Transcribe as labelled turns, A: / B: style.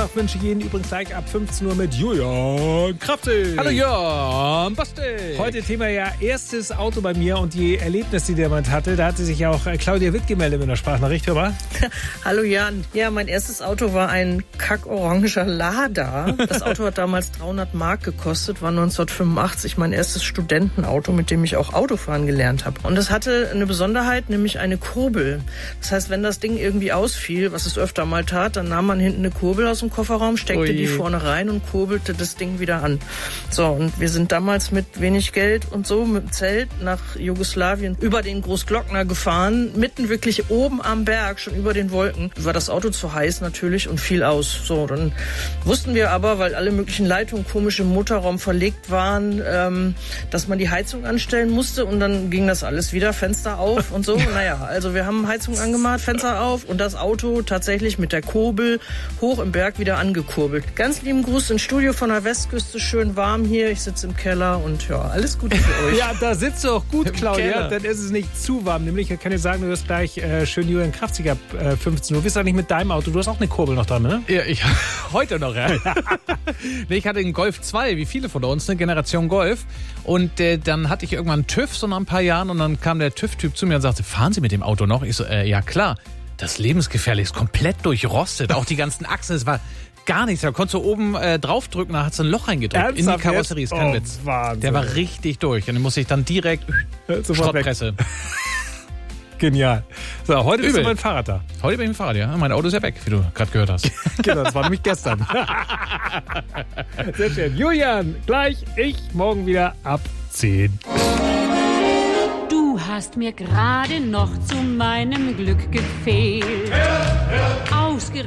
A: Montag wünsche ich Ihnen übrigens gleich ab 15 Uhr mit Julian Kraftig.
B: Hallo Jörn Basti.
A: Heute Thema ja erstes Auto bei mir und die Erlebnisse, die jemand hatte. Da hatte sich ja auch Claudia Witt gemeldet mit einer Sprachnachricht, hör mal.
C: Hallo Jan. Ja, mein erstes Auto war ein kackoranger Lada. Das Auto hat damals 300 Mark gekostet, war 1985 mein erstes Studentenauto, mit dem ich auch Autofahren gelernt habe. Und das hatte eine Besonderheit, nämlich eine Kurbel. Das heißt, wenn das Ding irgendwie ausfiel, was es öfter mal tat, dann nahm man hinten eine Kurbel aus dem Kofferraum, steckte die vorne rein und kurbelte das Ding wieder an. So, und wir sind damals mit wenig Geld und so mit dem Zelt nach Jugoslawien über den Großglockner gefahren, mitten wirklich oben am Berg, schon über den Wolken. War das Auto zu heiß natürlich und fiel aus. So, dann wussten wir aber, weil alle möglichen Leitungen komisch im Motorraum verlegt waren, dass man die Heizung anstellen musste und dann ging das alles wieder, Fenster auf und so. Naja, also wir haben Heizung angemacht, Fenster auf und das Auto tatsächlich mit der Kurbel hoch im Berg wieder angekurbelt. Ganz lieben Gruß ins Studio von der Westküste, schön warm hier. Ich sitze im Keller und ja, alles Gute für euch.
A: Ja, da sitzt du auch gut, Claudia. Dann ist es nicht zu warm. Nämlich, ich kann dir sagen, du wirst gleich schön Julian Kraftig ab 15 Uhr. Bist du nicht mit deinem Auto? Du hast auch eine Kurbel noch dran, ne?
B: Ja, heute noch, ja. Nee, ich hatte einen Golf 2, wie viele von uns, eine Generation Golf. Und dann hatte ich irgendwann einen TÜV, so nach ein paar Jahren. Und dann kam der TÜV-Typ zu mir und sagte, fahren Sie mit dem Auto noch? Ich so, ja klar. Das ist lebensgefährlich, ist komplett durchrostet. Auch die ganzen Achsen, es war gar nichts. Da konntest du oben draufdrücken, da hat es ein Loch reingedrückt.
A: Ernsthaft
B: in die Karosserie, ist kein Witz.
A: Wahnsinn.
B: Der war richtig durch. Und den musste ich dann direkt Schrottpresse.
A: Genial. So, heute bist du
B: Übel.
A: mein Fahrrad da.
B: Heute bin ich mit dem Fahrrad, ja. Mein Auto ist ja weg, wie du gerade gehört hast.
A: Genau, das war nämlich gestern. Sehr schön. Julian, gleich ich morgen wieder ab 10.
D: Du hast mir gerade noch zu meinem Glück gefehlt. Ausgerechnet